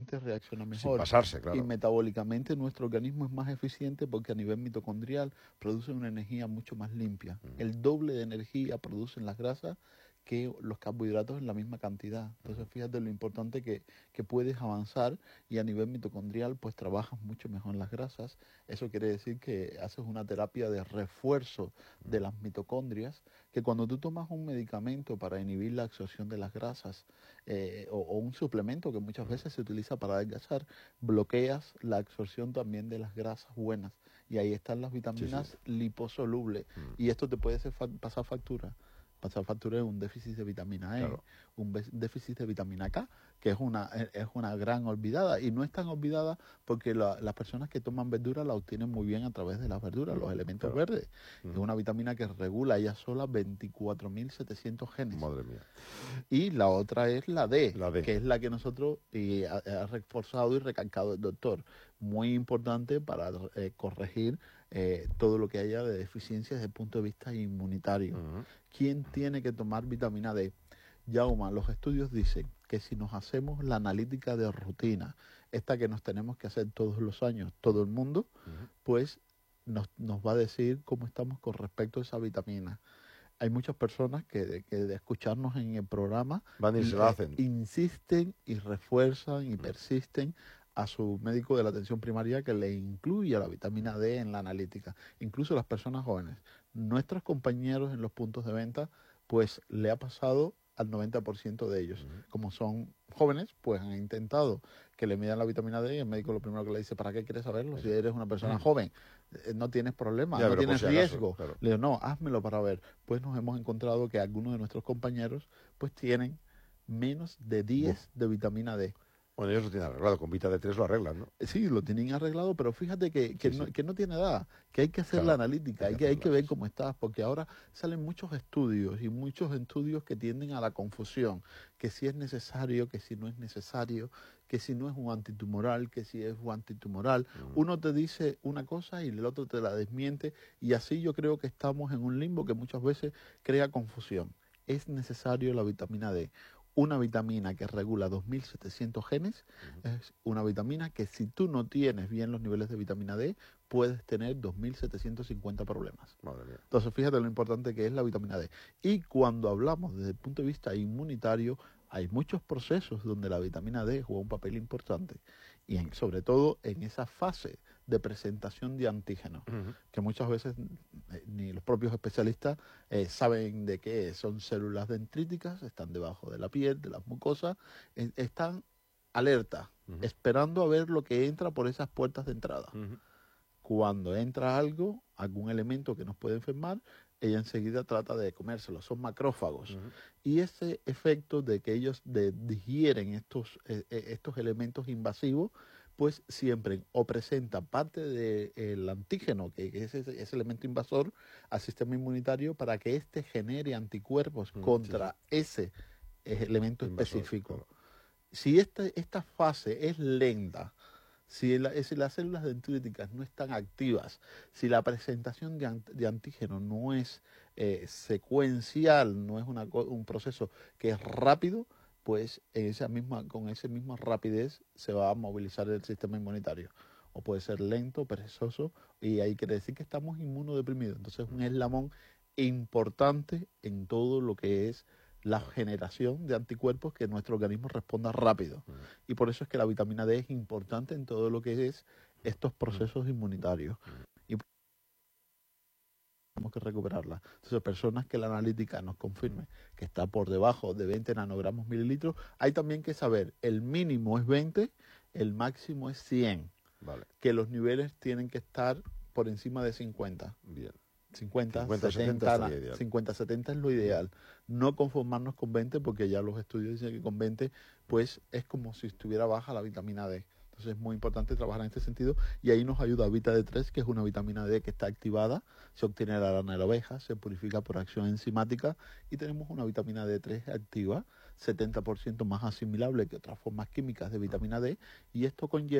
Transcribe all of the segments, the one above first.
mente reacciona Sin mejor. pasarse, claro. Y metabólicamente nuestro organismo es más eficiente porque a nivel mitocondrial produce una energía mucho más limpia. El doble de energía producen las grasas que los carbohidratos en la misma cantidad. Entonces fíjate lo importante que puedes avanzar, y a nivel mitocondrial pues trabajas mucho mejor las grasas. Eso quiere decir que haces una terapia de refuerzo de las mitocondrias, que cuando tú tomas un medicamento para inhibir la absorción de las grasas, o un suplemento que muchas veces se utiliza para adelgazar, bloqueas la absorción también de las grasas buenas, y ahí están las vitaminas liposolubles, y esto te puede hacer pasar factura. Pasar factura es un déficit de vitamina E, Claro. un déficit de vitamina K, que es una gran olvidada, y no es tan olvidada porque las personas que toman verdura la obtienen muy bien a través de las verduras, los elementos verdes. Es una vitamina que regula ella sola 24.700 genes. Madre mía. Y la otra es la D, La D. que es la que nosotros ha reforzado y recalcado el doctor. Muy importante para corregir todo lo que haya de deficiencia desde el punto de vista inmunitario. ¿Quién tiene que tomar vitamina D? Yauma, los estudios dicen que si nos hacemos la analítica de rutina, esta que nos tenemos que hacer todos los años, todo el mundo, pues nos va a decir cómo estamos con respecto a esa vitamina. Hay muchas personas que de escucharnos en el programa Van y se la hacen. insisten y refuerzan y persisten a su médico de la atención primaria que le incluya la vitamina D en la analítica. Incluso las personas jóvenes. Nuestros compañeros en los puntos de venta, pues le ha pasado al 90% de ellos. Como son jóvenes, pues han intentado que le midan la vitamina D, y el médico lo primero que le dice: ¿para qué quieres saberlo? Si eres una persona joven, no tienes problema, Ya, no pero tienes por si acaso, riesgo. claro. Le digo: no, házmelo para ver. Pues nos hemos encontrado que algunos de nuestros compañeros pues tienen menos de 10 de vitamina D. Bueno, ellos lo tienen arreglado, con Vita D3 lo arreglan, ¿no? Sí, lo tienen arreglado, pero fíjate que no tiene edad, que hay que hacer la analítica, hay que ver cómo estás, porque ahora salen muchos estudios que tienden a la confusión, que si es necesario, que si no es necesario, que si no es un antitumoral, que si es un antitumoral. Uno te dice una cosa y el otro te la desmiente, y así yo creo que estamos en un limbo que muchas veces crea confusión. Es necesario la vitamina D. Una vitamina que regula 2.700 genes es una vitamina que, si tú no tienes bien los niveles de vitamina D, puedes tener 2.750 problemas. Madre mía. Entonces, fíjate lo importante que es la vitamina D. Y cuando hablamos desde el punto de vista inmunitario, hay muchos procesos donde la vitamina D juega un papel importante. Y sobre todo en esa fase de presentación de antígenos, que muchas veces ni los propios especialistas saben de qué son células dendríticas, están debajo de la piel, de las mucosas, están alerta, esperando a ver lo que entra por esas puertas de entrada. Cuando entra algo, algún elemento que nos puede enfermar, ella enseguida trata de comérselo. Son macrófagos. Y ese efecto de que ellos digieren estos elementos invasivos, pues siempre o presenta parte del antígeno, que es ese elemento invasor, al sistema inmunitario, para que éste genere anticuerpos contra ese elemento Invasor, específico. claro. Si esta fase es lenta, si las células dendríticas no están activas, si la presentación de antígeno no es secuencial, no es un proceso que es rápido, pues con esa misma rapidez se va a movilizar el sistema inmunitario. O puede ser lento, perezoso, y ahí quiere decir que estamos inmunodeprimidos. Entonces es un eslabón importante en todo lo que es la generación de anticuerpos, que nuestro organismo responda rápido. Y por eso es que la vitamina D es importante en todo lo que es estos procesos inmunitarios. Y tenemos que recuperarla. Entonces, personas que la analítica nos confirme que está por debajo de 20 nanogramos mililitros, hay también que saber, el mínimo es 20, el máximo es 100. Vale. Que los niveles tienen que estar por encima de 50. Bien. 50, 50, 70, 70 estaría ideal. 50, 70 es lo ideal. No conformarnos con 20, porque ya los estudios dicen que con 20 pues es como si estuviera baja la vitamina D. Entonces es muy importante trabajar en este sentido, y ahí nos ayuda Vita D3, que es una vitamina D que está activada, se obtiene de la lana de la oveja, se purifica por acción enzimática, y tenemos una vitamina D3 activa, 70% más asimilable que otras formas químicas de vitamina D, y esto conlleva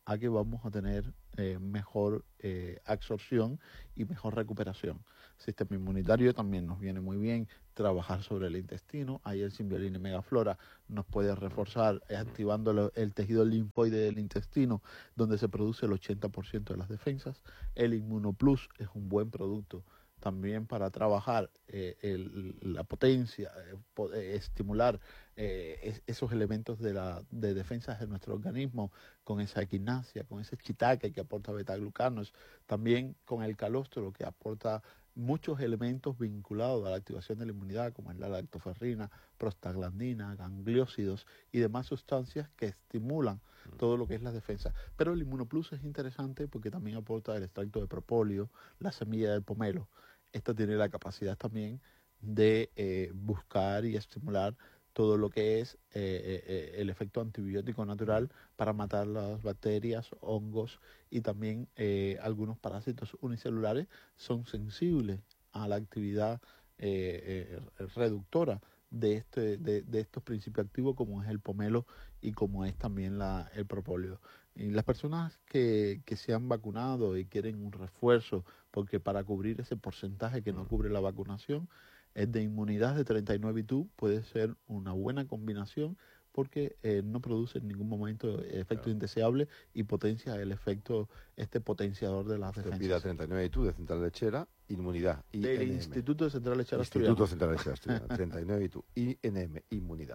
a que vamos a tener mejor absorción y mejor recuperación. El sistema inmunitario también nos viene muy bien trabajar sobre el intestino. Ahí el Symbiolin Megaflora nos puede reforzar activando el tejido linfoide del intestino, donde se produce el 80% de las defensas. El Inmunoplus es un buen producto también para trabajar la potencia, estimular esos elementos de defensa de nuestro organismo, con esa equinacia, con ese shiitake que aporta betaglucanos, también con el calostro que aporta muchos elementos vinculados a la activación de la inmunidad, como es la lactoferrina, prostaglandina, gangliósidos y demás sustancias que estimulan todo lo que es la defensa. Pero el Inmunoplus es interesante porque también aporta el extracto de propóleo, la semilla del pomelo. Esta tiene la capacidad también de buscar y estimular todo lo que es el efecto antibiótico natural para matar las bacterias, hongos y también algunos parásitos unicelulares son sensibles a la actividad reductora de estos principios activos, como es el pomelo y como es también el propóleo. Y las personas que se han vacunado y quieren un refuerzo, porque para cubrir ese porcentaje que no cubre la vacunación, es de inmunidad de 39 ITU, puede ser una buena combinación porque no produce en ningún momento efectos indeseables y potencia el efecto potenciador de las defensas. Vida 39 ITU de Central Lechera, inmunidad. Del INM. Instituto de Central Lechera Instituto Asturiano. Central Lechera Asturiano, 39 ITU, INM, inmunidad.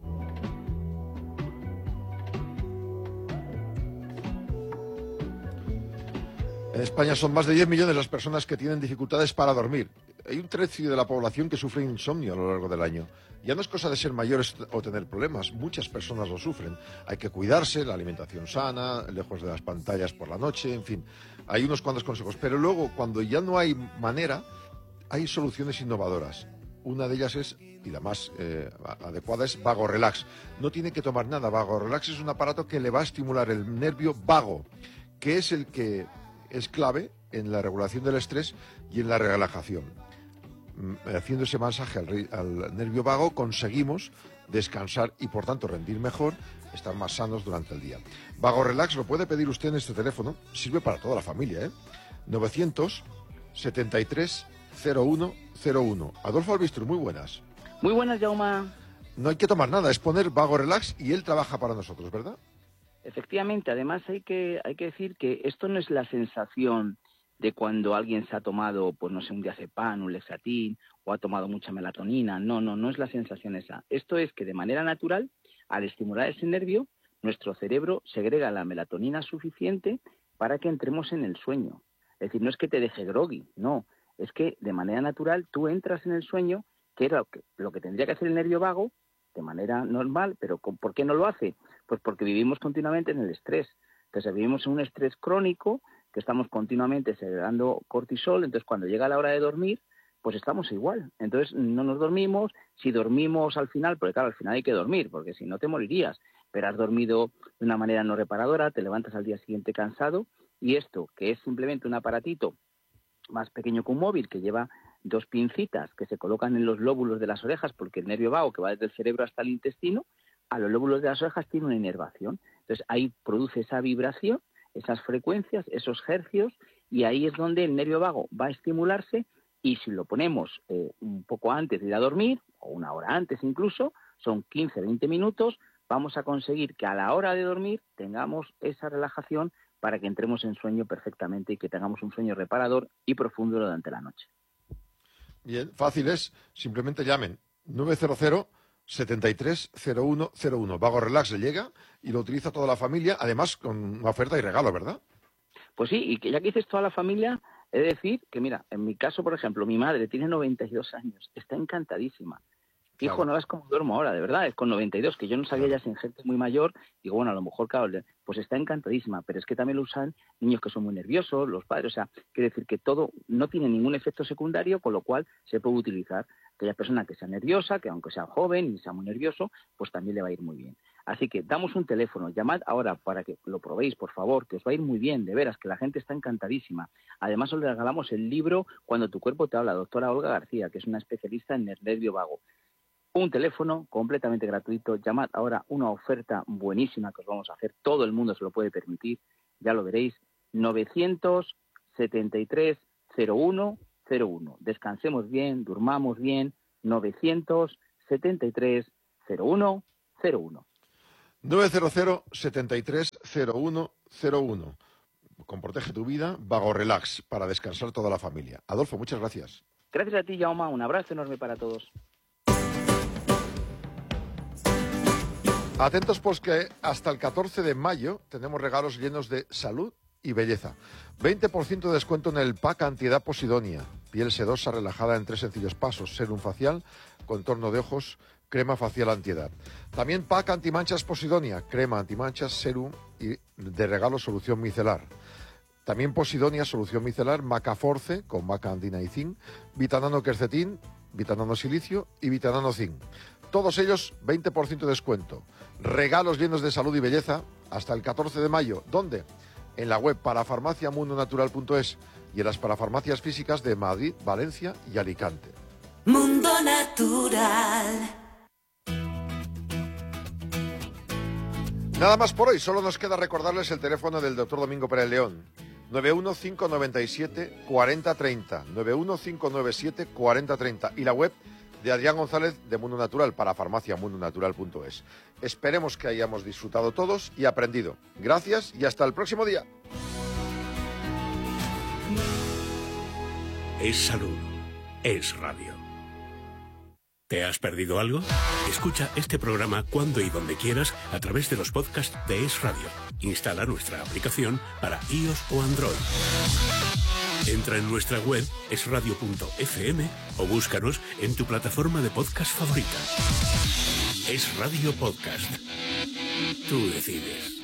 En España son más de 10 millones las personas que tienen dificultades para dormir. Hay un tercio de la población que sufre insomnio a lo largo del año. Ya no es cosa de ser mayores o tener problemas, muchas personas lo sufren. Hay que cuidarse, la alimentación sana, lejos de las pantallas por la noche, en fin. Hay unos cuantos consejos, pero luego cuando ya no hay manera, hay soluciones innovadoras. Una de ellas es, y la más adecuada, es Vago Relax. No tiene que tomar nada. Vago Relax es un aparato que le va a estimular el nervio vago, que es el que es clave en la regulación del estrés y en la relajación. Haciendo ese masaje al nervio vago conseguimos descansar y por tanto rendir mejor, estar más sanos durante el día. Vago Relax lo puede pedir usted en este teléfono, sirve para toda la familia, 973 0101. Adolfo Albistro, muy buenas. Muy buenas, Jauma. No hay que tomar nada, es poner Vago Relax y él trabaja para nosotros, ¿verdad? Efectivamente, además hay que decir que esto no es la sensación de cuando alguien se ha tomado, pues no sé, un diazepam, un Lexatin, o ha tomado mucha melatonina. No es la sensación esa. Esto es que de manera natural, al estimular ese nervio, nuestro cerebro segrega la melatonina suficiente para que entremos en el sueño. Es decir, no es que te deje groggy, no. Es que de manera natural tú entras en el sueño, que era lo que tendría que hacer el nervio vago, de manera normal, pero ¿por qué no lo hace? Pues porque vivimos continuamente en el estrés. Entonces vivimos en un estrés crónico, que estamos continuamente segregando cortisol, entonces cuando llega la hora de dormir, pues estamos igual. Entonces no nos dormimos, si dormimos al final, porque claro, al final hay que dormir, porque si no te morirías, pero has dormido de una manera no reparadora, te levantas al día siguiente cansado, y esto, que es simplemente un aparatito más pequeño que un móvil, que lleva 2 pincitas que se colocan en los lóbulos de las orejas, porque el nervio vago que va desde el cerebro hasta el intestino, a los lóbulos de las orejas tiene una inervación. Entonces ahí produce esa vibración, esas frecuencias, esos hercios, y ahí es donde el nervio vago va a estimularse, y si lo ponemos un poco antes de ir a dormir, o una hora antes incluso, son 15-20 minutos, vamos a conseguir que a la hora de dormir tengamos esa relajación para que entremos en sueño perfectamente y que tengamos un sueño reparador y profundo durante la noche. Bien, fácil es, simplemente llamen 900 730101. Vago Relax le llega y lo utiliza toda la familia, además con una oferta y regalo, ¿verdad? Pues sí, y que ya que dices toda la familia, he de decir que, mira, en mi caso, por ejemplo, mi madre tiene 92 años, está encantadísima. Hijo, Claro. no ves cómo duermo ahora, de verdad, es con 92, que yo no sabía Claro. ya sin gente muy mayor, digo, bueno, a lo mejor, claro, pues está encantadísima, pero es que también lo usan niños que son muy nerviosos, los padres, o sea, quiere decir que todo no tiene ningún efecto secundario, con lo cual se puede utilizar aquella persona que sea nerviosa, que aunque sea joven y sea muy nervioso, pues también le va a ir muy bien. Así que damos un teléfono, llamad ahora para que lo probéis, por favor, que os va a ir muy bien, de veras, que la gente está encantadísima. Además, os regalamos el libro Cuando tu cuerpo te habla, doctora Olga García, que es una especialista en el nervio vago. Un teléfono completamente gratuito, llamad ahora, una oferta buenísima que os vamos a hacer, todo el mundo se lo puede permitir, ya lo veréis, 973-0101. Descansemos bien, durmamos bien, 973-0101. 900-73-0101. Con Protege tu Vida, Vago Relax, para descansar toda la familia. Adolfo, muchas gracias. Gracias a ti, Jaume. Un abrazo enorme para todos. Atentos, pues, que hasta el 14 de mayo tenemos regalos llenos de salud y belleza. 20% de descuento en el pack antiedad Posidonia. Piel sedosa relajada en 3 sencillos pasos. Serum facial, contorno de ojos, crema facial antiedad. También pack antimanchas Posidonia, crema antimanchas, serum y de regalo solución micelar. También Posidonia, solución micelar, Macaforce con maca andina y zinc, Vitanano quercetín, Vitanano silicio y Vitanano zinc. Todos ellos 20% de descuento. Regalos llenos de salud y belleza hasta el 14 de mayo. ¿Dónde? En la web parafarmaciamundonatural.es y en las parafarmacias físicas de Madrid, Valencia y Alicante. Mundo Natural. Nada más por hoy, solo nos queda recordarles el teléfono del doctor Domingo Pérez León. 91597-4030, 91597-4030 y la web de Adrián González de Mundo Natural para farmaciamundonatural.es. Esperemos que hayamos disfrutado todos y aprendido. Gracias y hasta el próximo día. Es salud, es radio. ¿Te has perdido algo? Escucha este programa cuando y donde quieras a través de los podcasts de Es Radio. Instala nuestra aplicación para iOS o Android. Entra en nuestra web esradio.fm o búscanos en tu plataforma de podcast favorita. Es Radio Podcast. Tú decides.